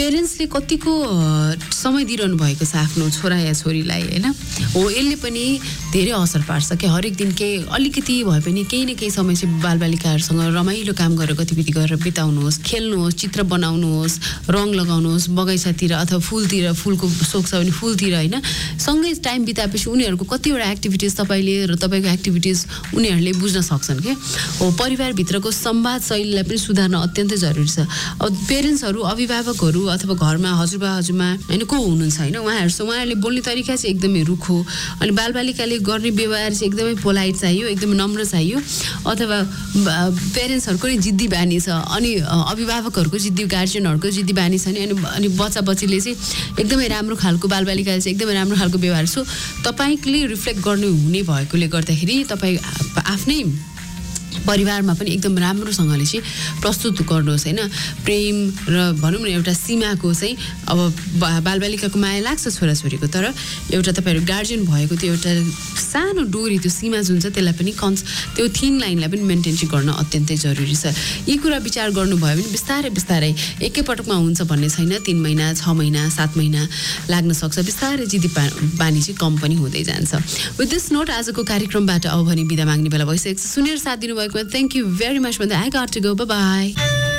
पेरेन्ट्सले कतिको समय दिइरहनु भएको छ आफ्नो छोरा या छोरीलाई हैन हो यसले पनि धेरै असर पार्छ के हरेक दिन के अलिकति भए पनि केही न केही समय चाहिँ बालबालिकाहरूसँग रमाइलो काम गरेर गतिविधि गरेर बिताउनुहोस् खेल्नुहोस् चित्र बनाउनुहोस् रङ लगाउनुहोस् बगैँचातिर अथवा फुलतिर फुलको सोख छ भने फुलतिर हैन सँगै टाइम बिताएपछि उनीहरूको कतिवटा एक्टिभिटिज तपाईले र तपाईको एक्टिभिटिज उनीहरूले बुझ्न सक्छन् के हो परिवारभित्रको संवाद शैलीलाई पनि सुधार्न अत्यन्तै जरुरी छ अब पेरेन्ट्सहरू अभिभावकहरू अथवा घरमा हजुरबा हजुरमा हैन को हुनुहुन्छ हैन उहाँहरूले बोल्ने तरिका चाहिँ एकदमै रुखो अनि बालबालिकाले गर्ने व्यवहार चाहिँ एकदमै पोलाइट चाहियो एकदमै नम्र चाहियो अथवा पेरेन्ट्सहरुको नै जिद्दी बानी छ अनि अभिभावकहरुको जिद्दी गार्जियनहरुको जिद्दी बानी छ अनि बच्चा बच्चीले चाहिँ एकदमै राम्रो खालको बालबालिकाले चाहिँ एकदमै राम्रो खालको व्यवहार छ तपाईले रिफ्लेक्ट गर्नु हुने भएकोले गर्दाखेरि तपाई आफ्नै परिवारमा पनि एकदम राम्रोसँगले चाहिँ प्रस्तुत गर्नुहोस् हैन प्रेम र भनौं न एउटा सीमाको चाहिँ अब बालबालिकाको माया लाग्छ छोराछोरीको तर एउटा तपाईहरु गार्जियन भएको त्यो एउटा सानो डोरी त्यो सीमा जुन छ त्यसलाई पनि त्यो थिन लाइनलाई पनि मेन्टेन गर्न अत्यन्तै जरुरी छ यी कुरा विचार गर्नु भयो भने बिस्तारै बिस्तारै एकै पटकमा हुन्छ भन्ने छैन 3 महिना 6 महिना 7 महिना लाग्न सक्छ बिस्तारै जिद्दी बानी चाहिँ कम पनि हुँदै जान्छ विथ दिस नोट आजको कार्यक्रमबाट अब भने बिदा माग्ने बेला भइसकेको छ सुनेर साथ दिनु भएको Thank you very much, Manda. I got to go. Bye-bye.